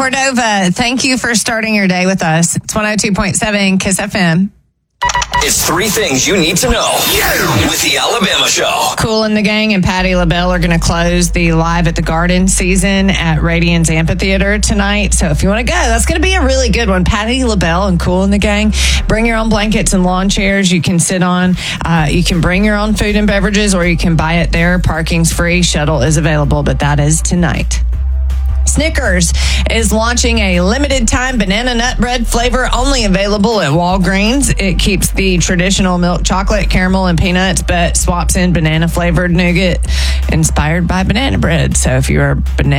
Cordova, thank you for starting your day with us. It's 102.7 KISS FM. It's 3 things you need to know with the Alabama Show. Kool and the Gang and Patti LaBelle are going to close the Live at the Garden season at Radians Amphitheater tonight. So if you want to go, that's going to be a really good one. Patti LaBelle and Kool and the Gang. Bring your own blankets and lawn chairs you can sit on. You can bring your own food and beverages, or you can buy it there. Parking's free. Shuttle is available, but that is tonight. Snickers is launching a limited time banana nut bread flavor, only available at Walgreens. It keeps the traditional milk chocolate, caramel, and peanuts, but swaps in banana flavored nougat inspired by banana bread. So if you're a banana